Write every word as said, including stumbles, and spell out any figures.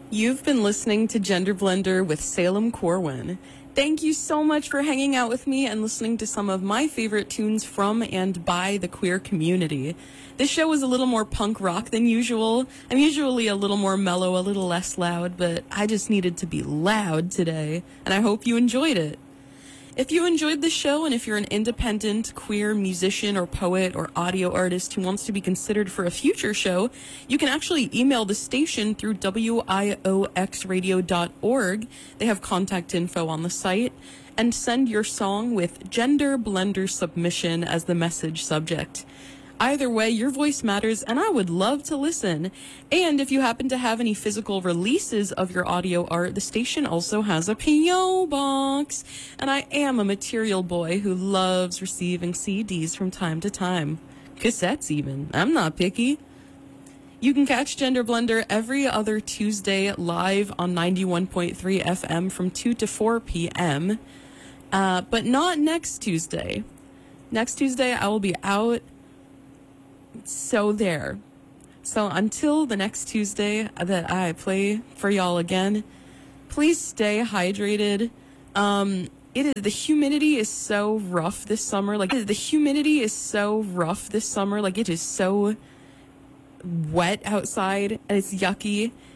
You've been listening to Gender Blender with Salem Corwin. Thank you so much for hanging out with me and listening to some of my favorite tunes from and by the queer community. This show is a little more punk rock than usual. I'm usually a little more mellow, a little less loud, but I just needed to be loud today, and I hope you enjoyed it. If you enjoyed the show, and if you're an independent, queer musician or poet or audio artist who wants to be considered for a future show, you can actually email the station through W I O X radio dot org. They have contact info on the site. And send your song with Gender Blender Submission as the message subject. Either way, your voice matters, and I would love to listen. And if you happen to have any physical releases of your audio art, the station also has a P O box. And I am a material boy who loves receiving C Ds from time to time. Cassettes even. I'm not picky. You can catch Gender Blender every other Tuesday live on ninety-one point three F M from two to four p.m. Uh, but not next Tuesday. Next Tuesday, I will be out. So there. So until the next Tuesday that I play for y'all again, please stay hydrated. Um, it is, the humidity is so rough this summer. Like, the humidity is so rough this summer. Like, it is so wet outside and it's yucky.